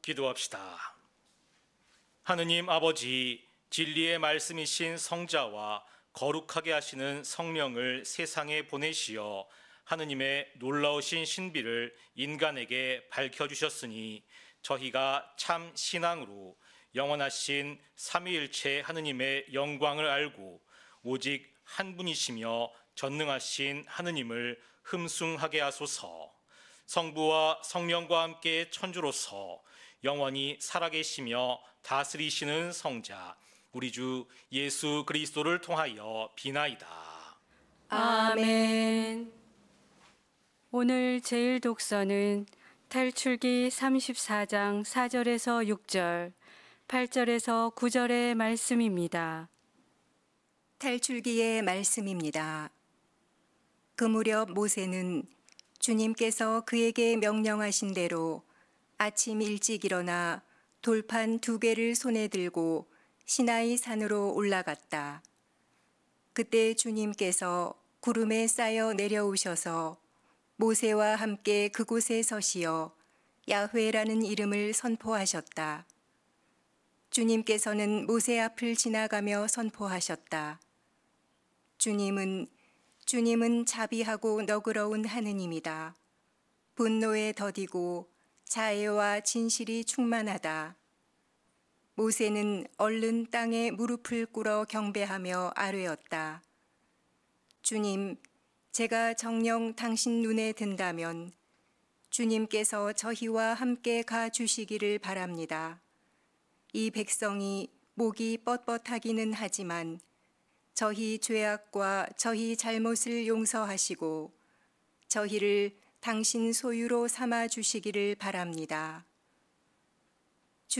기도합시다. 하느님 아버지, 진리의 말씀이신 성자와 거룩하게 하시는 성령을 세상에 보내시어 하느님의 놀라우신 신비를 인간에게 밝혀주셨으니 저희가 참 신앙으로 영원하신 삼위일체 하느님의 영광을 알고 오직 한 분이시며 전능하신 하느님을 흠숭하게 하소서. 성부와 성령과 함께 천주로서 영원히 살아계시며 다스리시는 성자 우리 주 예수 그리스도를 통하여 비나이다. 아멘. 오늘 제일 독서는 탈출기 34장 4절에서 6절, 8절에서 9절의 말씀입니다. 탈출기의 말씀입니다. 그 무렵 모세는 주님께서 그에게 명령하신 대로 아침 일찍 일어나 돌판 2개를 손에 들고 시나이 산으로 올라갔다. 그때 주님께서 구름에 쌓여 내려오셔서 모세와 함께 그곳에 서시어 야훼라는 이름을 선포하셨다. 주님께서는 모세 앞을 지나가며 선포하셨다. 주님은 자비하고 너그러운 하느님이다. 분노에 더디고 자애와 진실이 충만하다. 모세는 얼른 땅에 무릎을 꿇어 경배하며 아뢰었다. 주님, 제가 정녕 당신 눈에 든다면 주님께서 저희와 함께 가 주시기를 바랍니다. 이 백성이 목이 뻣뻣하기는 하지만 저희 죄악과 저희 잘못을 용서하시고 저희를 당신 소유로 삼아 주시기를 바랍니다.